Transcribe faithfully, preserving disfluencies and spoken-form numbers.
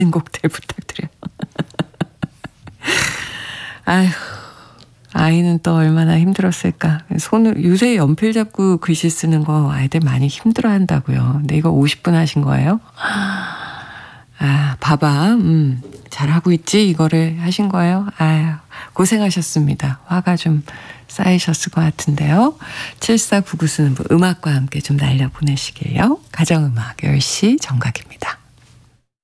곡들 부탁드려요. 아휴, 아이는 또 얼마나 힘들었을까. 손을, 요새 연필 잡고 글씨 쓰는 거 아이들 많이 힘들어 한다고요. 근데 이거 오십 분 하신 거예요? 아, 봐봐. 음, 잘하고 있지? 이거를 하신 거예요? 아유, 고생하셨습니다. 화가 좀 쌓이셨을 것 같은데요. 칠사구구 쓰는 분, 음악과 함께 좀 날려보내시게요. 가정음악 열 시 정각입니다.